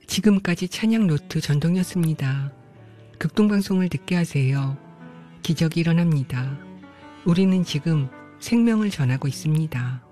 지금까지 찬양 노트 전동이었습니다. 극동방송을 듣게 하세요. 기적이 일어납니다. 우리는 지금 생명을 전하고 있습니다.